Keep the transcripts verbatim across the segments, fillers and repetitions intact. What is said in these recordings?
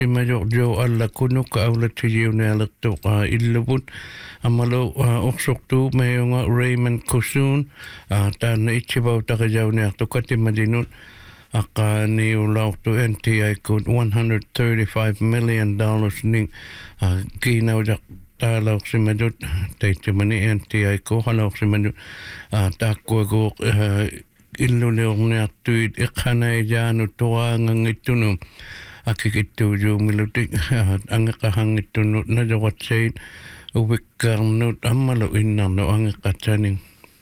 Major Joe alla kunuk aula tijiune ala toqa illubut amalo oksoktu mayonga Raymond Kusun tana ichibau takajaune aktukati madinut aka ni ulautu N T I kut one hundred thirty-five million dollars ning kina ujak tala oksimadut taitimani N T I ko hala oksimadut takwa go illu leongne atuit ikhanai janu toa ngangitunu akikitu jo milutik angakahangittu nut na jawat said uwikang nut amalo inang no angakataning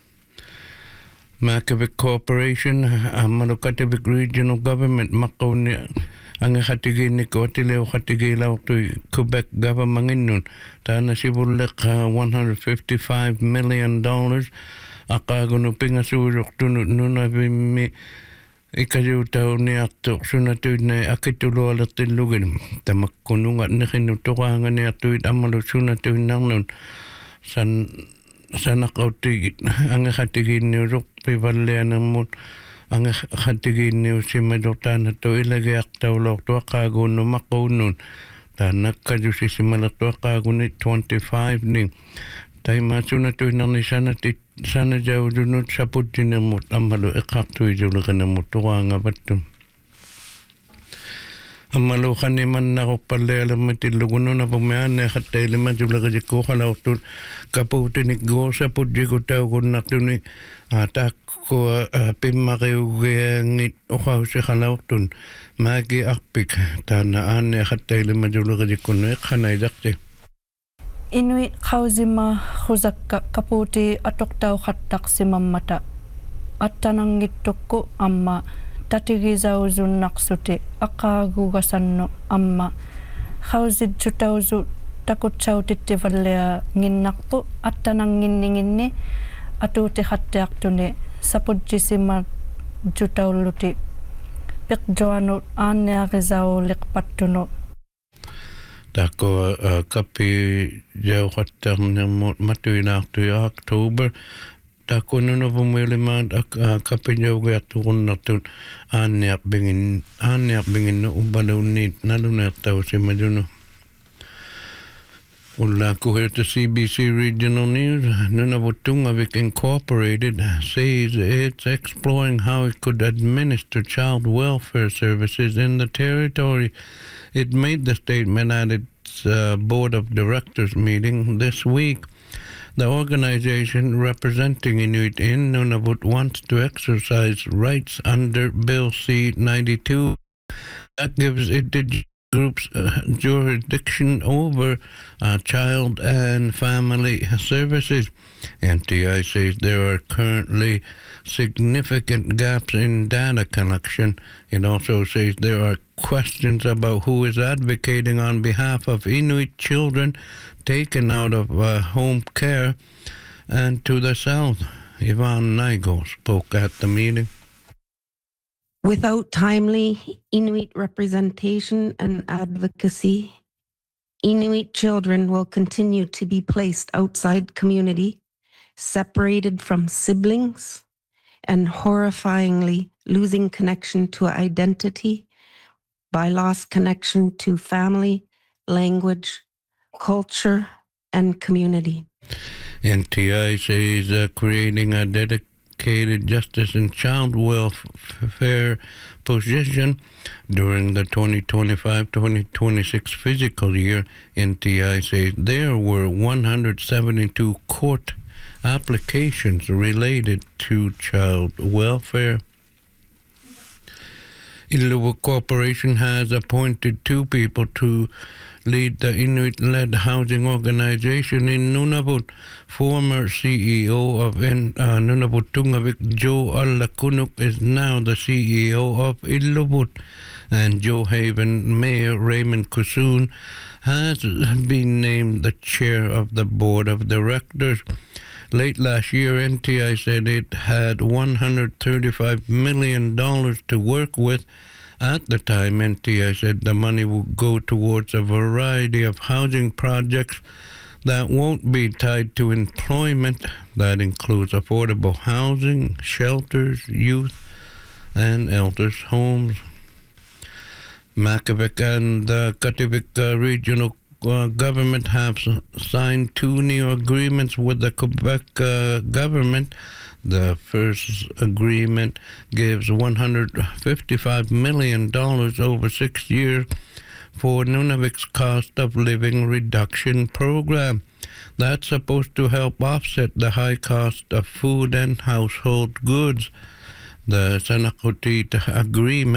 Makavik Corporation amalo Katavik Regional Government makoni angakatigi ni ko tileo katigi lau tu Quebec government nun tana sibulek one hundred fifty-five million dollars akagono pingasurok tunut nuna bimi Ikayu tau ni akto sunatu na akitulo ala tilugin tamakkunungat na kinutukangan ni atuit amalo sunatu nangnun san sanakaw tigit ang katigin ni ruk pivalian ng mut ang katigin ni simadotan na to ilagay aktaw lok to akago no makunun tanak kadyo si simalato akago ni twenty-five ning tayo masunatu nang ni sanati sana jauh dunut saput dinamut amalo ekaktu ijula kanamut tuwa nga batum amalo kaniman na ko pala alam matiluguno na pumayaan na katay lima jula ka jiko kalaw tu kaputi ni go saput jiko tao ko nakto ni atak ko pimakayugay ngit ukaw si kalaw tun magi akpik tanaan na katay lima jula ka jiko na kanay dakti Inuit kauzima khuzakka kaputi atoktau khattak simammata attanang gittukku amma tatigizauzu naksuti akagugasanno amma kauzid jutauzu takutsauti vallea nginnakpu attanang nginninginni atuti khattiaktuni sapujjisima jutauluti pikjoanu aanneagizau liqpattuno Tako kapi jauh katang namut matuin aktu Oktober tako nuno pumiliman kapi jauh gatukun natun aniak bingin aniak bingin no ubalunit nalunak tau si majuno. Ulla kuhirta C B C Regional News Nunavutungavik Incorporated says it's exploring how it could administer child welfare services in the territory. It made the statement at its uh, board of directors meeting this week. The organization representing Inuit in Nunavut wants to exercise rights under Bill C ninety-two that gives indigenous groups uh, jurisdiction over uh, child and family services. N T I says there are currently significant gaps in data collection. It also says there are questions about who is advocating on behalf of Inuit children taken out of uh, home care. And to the south, Ivan Nigel spoke at the meeting. Without timely Inuit representation and advocacy, Inuit children will continue to be placed outside community, separated from siblings, and horrifyingly losing connection to identity by lost connection to family, language, culture, and community. N T I says uh, creating a dedicated justice and child welfare position during the twenty twenty-five twenty twenty-six fiscal year. N T I says there were one hundred seventy-two court applications related to child welfare. Illuwa Corporation has appointed two people to lead the Inuit-led housing organization in Nunavut. Former C E O of uh, Nunavutungavik, Joe Allakunuk, is now the C E O of Illuwut, and Joe Haven Mayor Raymond Kusun has been named the chair of the board of directors. Late last year, N T I said it had one hundred thirty-five million dollars to work with. At the time, N T I said the money would go towards a variety of housing projects that won't be tied to employment. That includes affordable housing, shelters, youth, and elders' homes. Makavik and the Kativik uh, regional uh, government have s- signed two new agreements with the Quebec uh, government. The first agreement gives one hundred fifty-five million dollars over six years for Nunavut's cost of living reduction program. That's supposed to help offset the high cost of food and household goods. The Sanakotit agreement